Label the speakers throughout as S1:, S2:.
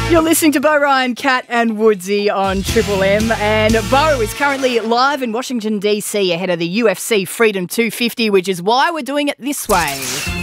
S1: You're listening to Bo Ryan, Cat and Woodsy on Triple M, and Bo is currently live in Washington DC ahead of the UFC Freedom 250, which is why we're doing it this way.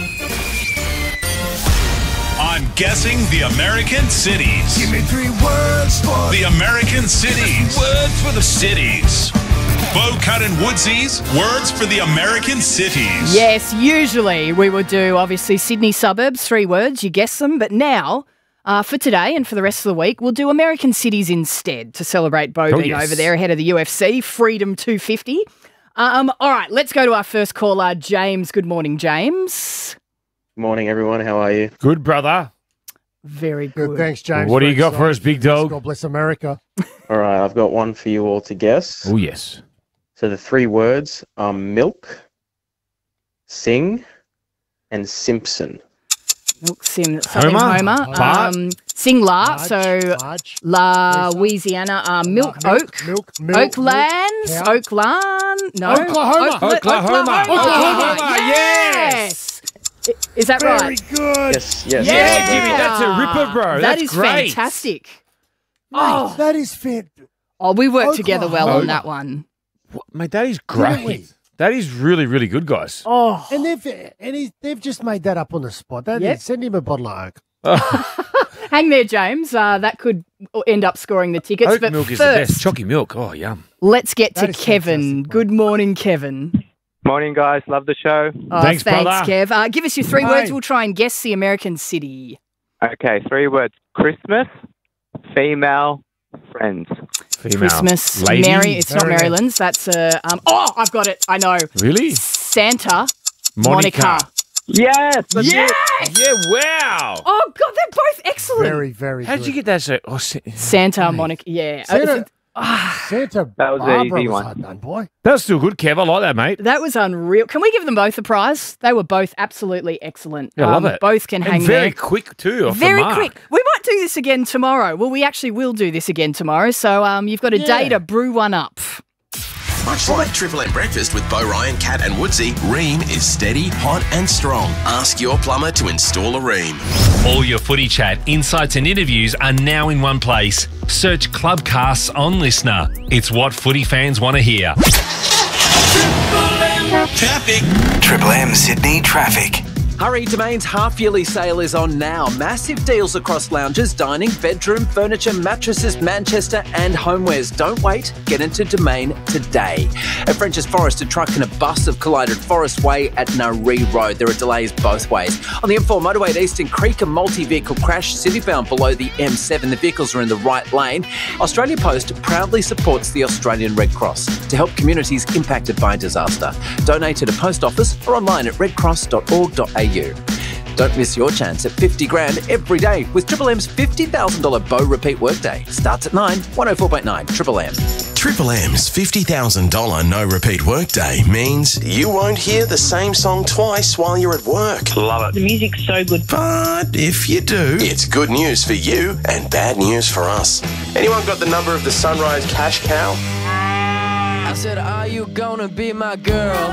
S2: I'm guessing the American cities.
S3: Give me 3 words for
S2: The American cities. Words for the cities. Bo, Cat and Woodsy's words for the American cities.
S1: Yes, usually we would do, obviously, Sydney suburbs, 3 words, you guess them, but now... for today and for the rest of the week, we'll do American cities instead to celebrate Bo being over there ahead of the UFC, Freedom 250. All right, let's go to our first caller, James. Good morning, James.
S4: Morning, everyone. How are you?
S5: Good, brother.
S1: Very good.
S6: Good, thanks, James.
S5: What do you got for us, big dog?
S6: God bless America.
S4: All right, I've got one for you all to guess.
S5: Oh, yes.
S4: So the 3 words are milk, sing, and Simpson.
S1: Milk Sim, something Homer. Sing La,
S6: Marge,
S1: La
S6: Lisa.
S1: Louisiana, Milk Oak.
S6: Milk,
S1: Oaklands,
S6: cow.
S1: Oakland, no.
S6: Oklahoma.
S5: Oklahoma.
S1: Yes. Is that
S6: Very
S1: right?
S6: good.
S4: Yes.
S5: Yeah, Jimmy, that's a ripper, bro.
S1: That is
S5: great.
S1: fantastic.
S6: Oh, that is fit.
S1: Oh, we worked together well on
S6: Oklahoma.
S1: that one.
S5: Mate, that is
S6: Didn't we?
S5: great. That is really, really good, guys.
S1: Oh,
S6: And they've just made that up on the spot.
S1: Yep.
S6: Send him a bottle of Oak.
S1: hang there, James. That could end up scoring the tickets.
S5: Oat
S1: but
S5: milk is
S1: first,
S5: the best. Chalky milk. Oh, yum.
S1: let's get to
S6: That is
S1: Kevin.
S6: fantastic,
S1: Good morning, Kevin.
S7: Morning, guys. Love the show.
S1: Oh,
S5: Thanks,
S1: thanks,
S5: brother.
S1: Kev. Give us your 3
S6: Hey.
S1: words. We'll try and guess the American city.
S7: Okay, 3 words. Christmas, female, friends.
S5: Female.
S1: Christmas,
S5: Lady.
S1: Mary. It's not
S6: Very
S1: Maryland's. That's oh, I've got it. I know.
S5: Really?
S1: Santa,
S5: Monica.
S7: Yes! that's
S1: Yeah.
S7: it.
S5: Yeah, wow.
S1: Oh God, they're both excellent.
S6: Very, very
S5: How
S6: good.
S5: did you get that? So,
S1: Santa, Monica. Yeah.
S6: Santa, Santa
S7: That was an
S6: Barbara
S7: easy
S6: was
S7: one.
S6: hard done, boy.
S5: that's still good, Kev. I like that, mate.
S1: That was unreal. Can we give them both a prize? They were both absolutely excellent.
S5: Yeah, I love it.
S1: Both can hang
S5: And very
S1: there.
S5: quick, too. Off
S1: Very
S5: the mark.
S1: quick. We might do this again tomorrow. Well, we actually will do this again tomorrow. So you've got a day
S6: Yeah.
S1: to brew one up.
S3: Much like Triple M Breakfast with Bo Ryan, Cat and Woodsy, Ream is steady, hot and strong. Ask your plumber to install a Ream.
S8: All your footy chat, insights and interviews are now in one place. Search Clubcasts on Listener. It's what footy fans want to hear.
S3: Traffic.
S9: Triple M Sydney traffic.
S10: Hurry, Domain's half-yearly sale is on now. Massive deals across lounges, dining, bedroom, furniture, mattresses, Manchester and homewares. Don't wait. Get into Domain today. At French's Forest, a truck and a bus have collided Forest Way at Naree Road. There are delays both ways. On the M4 motorway at Eastern Creek, a multi-vehicle crash city-bound below the M7. The vehicles are in the right lane. Australia Post proudly supports the Australian Red Cross to help communities impacted by disaster. Donate at a post office or online at redcross.org.au. Don't miss your chance at 50 grand every day with Triple M's $50,000 Bo Repeat Workday. Starts at 9, 104.9 Triple M.
S3: Triple M's $50,000 no repeat workday means you won't hear the same song twice while you're at work.
S8: Love it.
S11: The music's so good.
S3: But if you do, it's good news for you and bad news for us. Anyone got the number of the Sunrise Cash Cow?
S10: I said, are you gonna be my girl?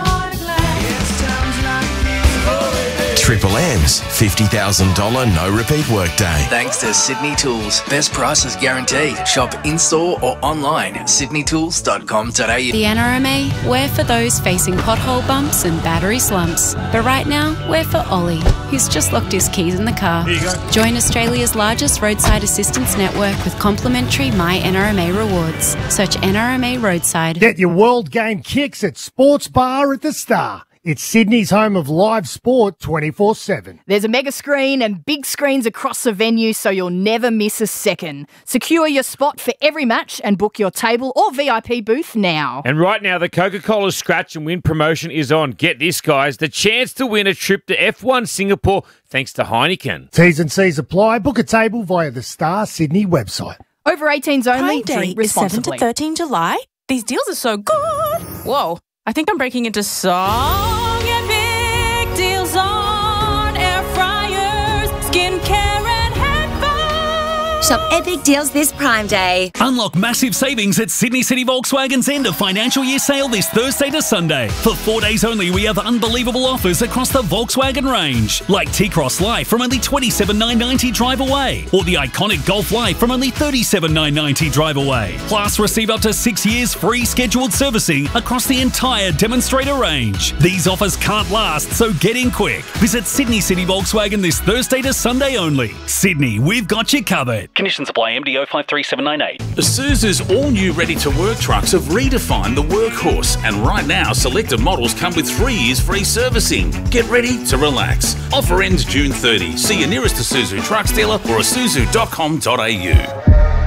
S3: Triple M's $50,000 no repeat workday.
S9: Thanks to Sydney Tools. Best prices guaranteed. Shop in-store or online at sydneytools.com.au.
S12: The NRMA, we're for those facing pothole bumps and battery slumps. But right now, we're for Ollie, who's just locked his keys in the car.
S5: Here you go.
S12: Join Australia's largest roadside assistance network with complimentary My NRMA rewards. Search NRMA Roadside.
S6: Get your world game kicks at Sports Bar at the Star. It's Sydney's home of live sport 24/7.
S1: There's a mega screen and big screens across the venue, so you'll never miss a second. Secure your spot for every match and book your table or VIP booth now.
S5: And right now, the Coca-Cola Scratch and Win promotion is on. Get this, guys, the chance to win a trip to F1 Singapore thanks to Heineken.
S6: T's and C's apply. Book a table via the Star Sydney website.
S1: Over 18s only.
S11: Prime Day
S1: Drink
S11: is 7
S1: responsibly.
S11: to 13 July. These deals are so good. Whoa, I think I'm breaking into song and big deals on air fryers, skincare and headphones.
S13: Shop epic deals this Prime Day.
S14: Unlock massive savings at Sydney City Volkswagen's end of financial year sale this Thursday to Sunday. For 4 days only, we have unbelievable offers across the Volkswagen range, like T-Cross Life from only $27,990 drive away, or the iconic Golf Life from only $37,990 drive away. Plus, receive up to 6 years free scheduled servicing across the entire demonstrator range. These offers can't last, so get in quick. Visit Sydney City Volkswagen this Thursday to Sunday only. Sydney, we've got you covered. Conditions apply. MDO 53798.
S2: Isuzu's all-new ready-to-work trucks have redefined the workhorse, and right now, selected models come with 3 years free servicing. Get ready to relax. Offer ends June 30. See your nearest Isuzu trucks dealer or isuzu.com.au.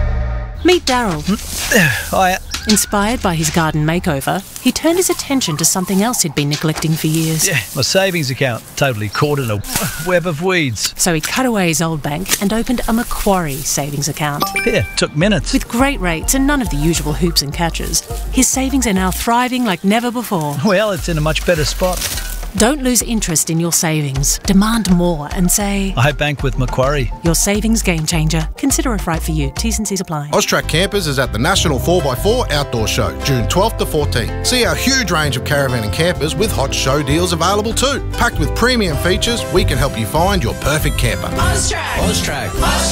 S15: Meet Daryl. Hiya. Inspired by his garden makeover, he turned his attention to something else he'd been neglecting for years.
S16: Yeah, my savings account, totally caught in a web of weeds.
S15: So he cut away his old bank and opened a Macquarie savings account.
S16: Yeah, took minutes.
S15: With great rates and none of the usual hoops and catches, his savings are now thriving like never before.
S16: Well, it's in a much better spot.
S15: Don't lose interest in your savings. Demand more and say,
S16: I bank with Macquarie.
S15: Your savings game changer. Consider if right for you. T's and C's apply.
S17: Austrac Campers is at the National 4x4 Outdoor Show, June 12th to 14th. See our huge range of caravan and campers with hot show deals available too. Packed with premium features, we can help you find your perfect camper.
S18: Austrac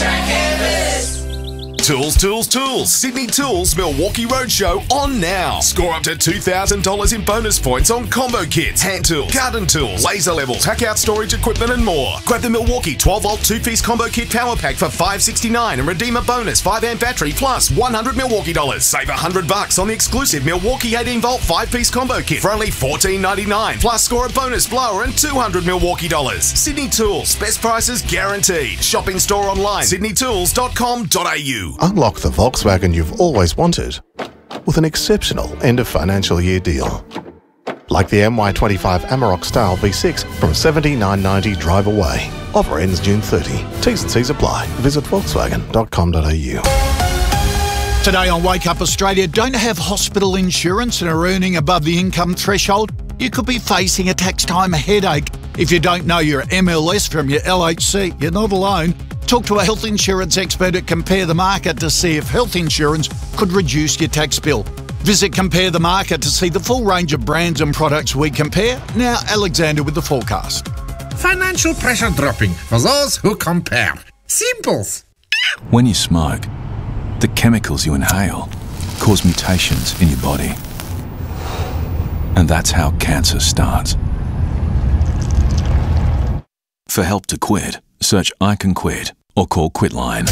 S18: Campers.
S2: Tools, tools, tools. Sydney Tools Milwaukee Roadshow on now. Score up to $2,000 in bonus points on combo kits, hand tools, garden tools, laser levels, hack out storage equipment and more. Grab the Milwaukee 12-volt 2-piece combo kit power pack for $569 and redeem a bonus 5-amp battery plus $100 Milwaukee dollars. Save $100 on the exclusive Milwaukee 18-volt 5-piece combo kit for only $14.99. Plus score a bonus blower and $200 Milwaukee dollars. Sydney Tools, best prices guaranteed. Shop in store online, sydneytools.com.au.
S17: Unlock the Volkswagen you've always wanted with an exceptional end of financial year deal. Like the MY25 Amarok Style V6 from $79,990 drive away. Offer ends June 30. T's and C's apply. Visit volkswagen.com.au.
S19: Today on Wake Up Australia, don't have hospital insurance and are earning above the income threshold? You could be facing a tax time headache. If you don't know your MLS from your LHC, you're not alone. Talk to a health insurance expert at Compare the Market to see if health insurance could reduce your tax bill. Visit Compare the Market to see the full range of brands and products we compare. Now, Alexander with the forecast.
S20: Financial pressure dropping for those who compare. Simples.
S21: When you smoke, the chemicals you inhale cause mutations in your body. And that's how cancer starts. For help to quit, search I Can Quit or call Quitline.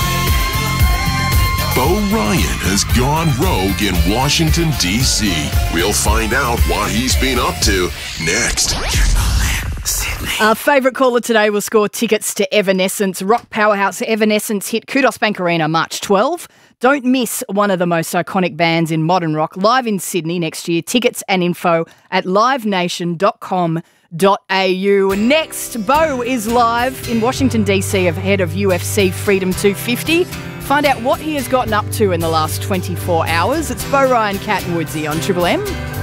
S3: Bo Ryan has gone rogue in Washington, D.C. We'll find out what he's been up to next.
S1: Our favourite caller today will score tickets to Evanescence. Rock powerhouse Evanescence hit Kudos Bank Arena March 12. Don't miss one of the most iconic bands in modern rock live in Sydney next year. Tickets and info at livenation.com.au. Next, Bo is live in Washington, D.C. ahead of UFC Freedom 250. Find out what he has gotten up to in the last 24 hours. It's Bo Ryan, Cat and Woodsy on Triple M.